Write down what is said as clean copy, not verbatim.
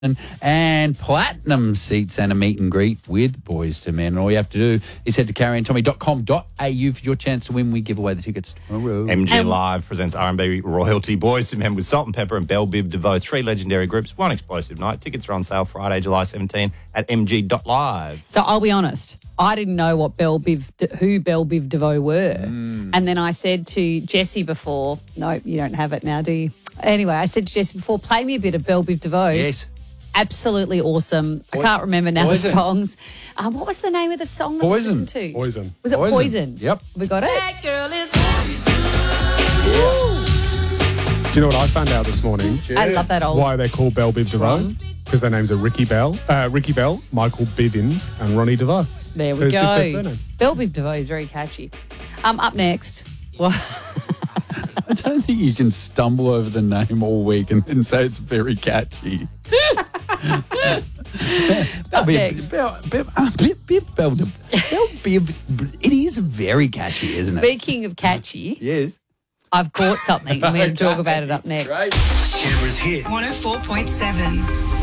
and platinum seats and a meet and greet with Boys to Men. And all you have to do is head to carrieandtommy.com.au for your chance to win. We give away the tickets tomorrow. MG Live presents R&B royalty Boys to Men with Salt and Pepper and Belle Biv DeVoe. 3 legendary groups, one explosive night. Tickets are on sale Friday, July 17 at mg.live. So I'll be honest, I didn't know what who Belle Biv DeVoe were. And then I said to Jessie before, no, you don't have it now, do you? Anyway, I said to Jessie before, play me a bit of Belle Biv DeVoe. Yes. Absolutely awesome. I can't remember now Poison. the songs. What was the name of the song that Poison. we listened to? Poison. Was it Poison? Yep. We got it? That girl is Do you know what I found out this morning? I love that old. Why they're called Belle Biv DeVoe? Because their names are Ricky Bell, Michael Bivins, and Ronnie DeVoe. There So we it's just their go. surname. Belle Biv DeVoe is very catchy. Up next. Well, I don't think you can stumble over the name all week and then say it's very catchy. up next. It is very catchy, isn't it? Speaking of catchy, Yes. I've caught something and we're going to talk about it up next. Right. Cameras hit 104.7.